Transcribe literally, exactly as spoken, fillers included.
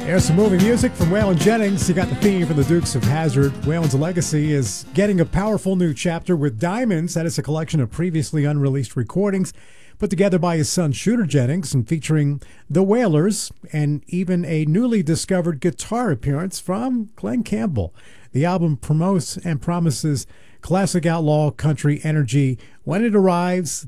There's some movie music from Waylon Jennings. You got the theme from the Dukes of Hazzard. Waylon's legacy is getting a powerful new chapter with Diamonds. That is a collection of previously unreleased recordings put together by his son Shooter Jennings and featuring the Wailers and even a newly discovered guitar appearance from Glenn Campbell. The album promotes and promises classic outlaw country energy when it arrives.